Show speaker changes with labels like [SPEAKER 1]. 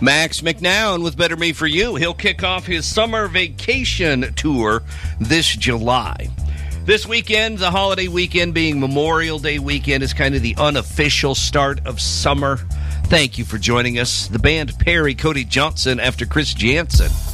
[SPEAKER 1] Max McNown with Better Me For You. He'll kick off his summer vacation tour this July. This weekend, the holiday weekend being Memorial Day weekend, is kind of the unofficial start of summer. Thank you for joining us. The band Perry, Cody Johnson after Chris Jansen.